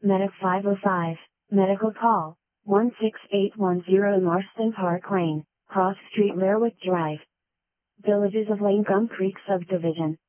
Medic 505, medical call, 16810 Marston Park Lane, Cross Street Lerwick Drive. Villages of Lane Gum Creek Subdivision.